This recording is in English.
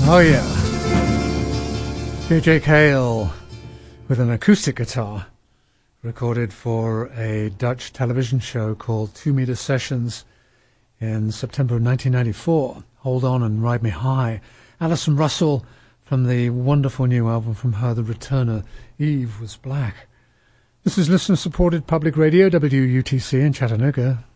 Oh yeah, J.J. Cale with an acoustic guitar, recorded for a Dutch television show called 2 Meter Sessions in September of 1994. Hold On and Ride Me High. Alison Russell from the wonderful new album from her, The Returner, Eve Was Black. This is listener-supported public radio, WUTC in Chattanooga.